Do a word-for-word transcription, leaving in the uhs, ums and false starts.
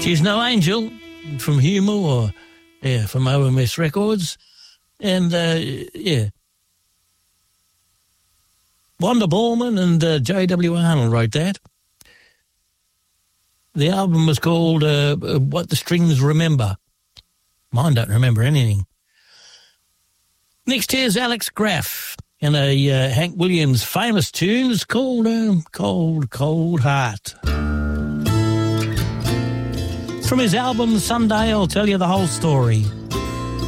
She's No Angel from Humour, or yeah, from O M S Records. And, uh, yeah. Wanda Ballman and uh, J W Arnold wrote that. The album was called uh, What the Strings Remember. Mine don't remember anything. Next here's Alex Graff and a uh, Hank Williams famous tune. It's called uh, Cold, Cold Heart. From his album Someday I'll Tell You the Whole Story.